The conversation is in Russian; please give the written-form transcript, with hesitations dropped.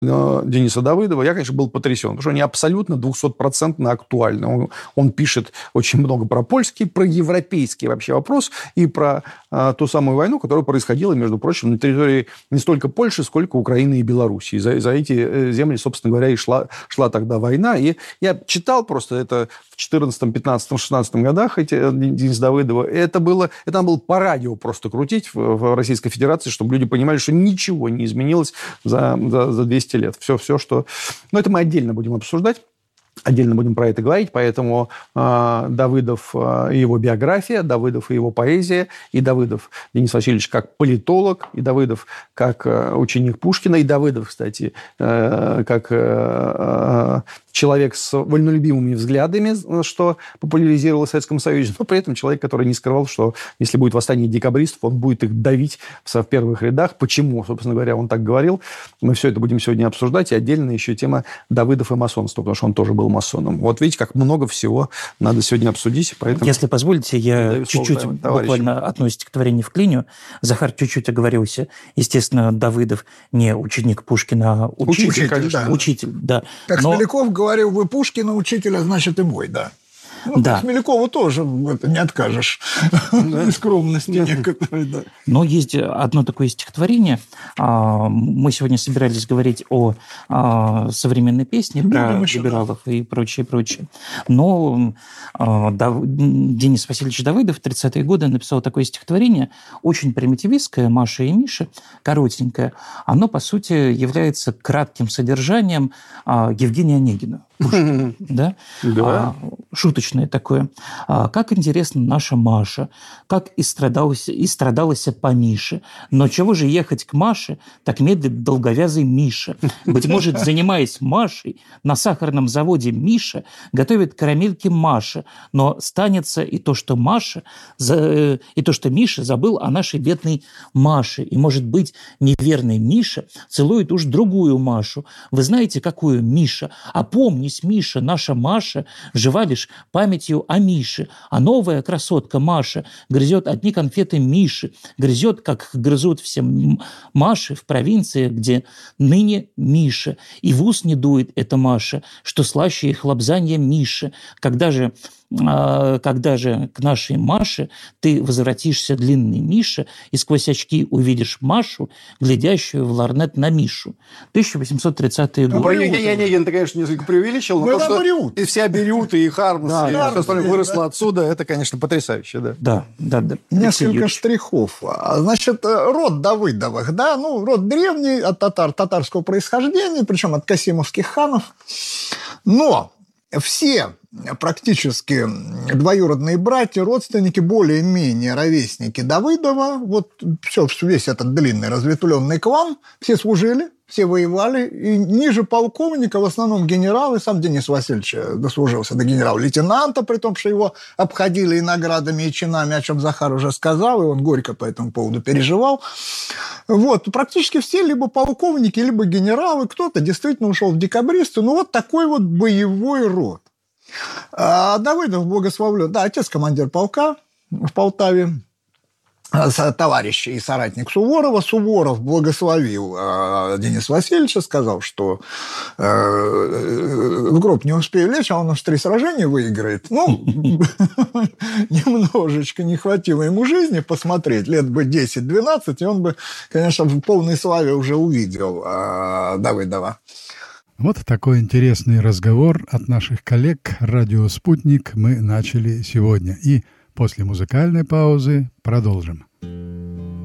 Дениса Давыдова, я, конечно, был потрясен, потому что они абсолютно 200% актуальны. Он пишет очень много про польский, про европейский вообще вопрос и про ту самую войну, которая происходила, между прочим, на территории не столько Польши, сколько Украины и Белоруссии. За эти земли, собственно говоря, и шла тогда война. И я читал просто это в 14, 15, 16 годах Дениса Давыдова. Это надо было по радио просто крутить в Российской Федерации, чтобы люди понимали, что ничего не изменилось за 200 лет. Все, что... Но это мы отдельно будем обсуждать. Отдельно будем про это говорить, поэтому Давыдов и его биография, Давыдов и его поэзия, и Давыдов Денис Васильевич как политолог, и Давыдов как ученик Пушкина, и Давыдов, кстати, как человек с вольнолюбивыми взглядами, что популяризировало в Советском Союзе, но при этом человек, который не скрывал, что если будет восстание декабристов, он будет их давить в первых рядах. Почему, собственно говоря, он так говорил? Мы все это будем сегодня обсуждать, и отдельно еще тема Давыдов и масонства, потому что он тоже был масоном. Вот видите, как много всего надо сегодня обсудить. Поэтому... Если позволите, я чуть-чуть буквально одно стихотворение вклиню. Захар чуть-чуть оговорился. Естественно, Давыдов не ученик Пушкина, а учитель. Конечно. Учитель, да. Как Смеляков говорил, вы Пушкина учитель, а значит и мой, да. Да. Смелякову тоже не откажешь. И скромности некоторой, да. Но есть одно такое стихотворение. Мы сегодня собирались говорить о современной песне про либералов и прочее. Но Денис Васильевич Давыдов в 30-е годы написал такое стихотворение, очень примитивистское, «Маша и Миша», коротенькое. Оно, по сути, является кратким содержанием Евгения Онегина. Да? Да. Шуточное такое. Как интересно наша Маша, как и страдалась по Мише. Но чего же ехать к Маше, так медлит долговязый Миша. Быть может, занимаясь Машей, на сахарном заводе Миша готовит карамельки Маше, но станется и то, что Миша забыл о нашей бедной Маше. И, может быть, неверный Миша целует уж другую Машу. Вы знаете, какую Миша? Опомнись, Миша, наша Маша жива лишь памятью о Мише, а новая красотка Маша грызет одни конфеты Миши, грызет, как грызут все Маши в провинции, где ныне Миша, и в ус не дует эта Маша, что слаще их лобзанье Миши. Когда же к нашей Маше ты возвратишься, длинный Миша, и сквозь очки увидишь Машу, глядящую в ларнет на Мишу. 1830-е годы. Онегин, ты, конечно, несколько преувеличил, но то, что и вся Берют, и Хармс, и все остальное выросло отсюда, это, конечно, потрясающе, да. Да. Несколько штрихов. Значит, род Давыдовых, да, род древний, от татарского происхождения, причем от касимовских ханов, но все практически двоюродные братья, родственники, более-менее ровесники Давыдова, весь этот длинный разветвленный клан, все служили, все воевали, и ниже полковника в основном генералы, сам Денис Васильевич дослужился до генерал-лейтенанта, при том, что его обходили и наградами, и чинами, о чем Захар уже сказал, и он горько по этому поводу переживал. Практически все либо полковники, либо генералы, кто-то действительно ушел в декабристы, такой боевой род. Давыдов благословлен, отец командир полка в Полтаве, товарищ и соратник Суворова. Суворов благословил Дениса Васильевича, сказал, что в гроб не успею лечь, а он уж 3 сражения выиграет. Немножечко не хватило ему жизни посмотреть, лет бы 10-12, и он бы, конечно, в полной славе уже увидел Давыдова. Вот такой интересный разговор от наших коллег «Радио Спутник» мы начали сегодня. И после музыкальной паузы продолжим.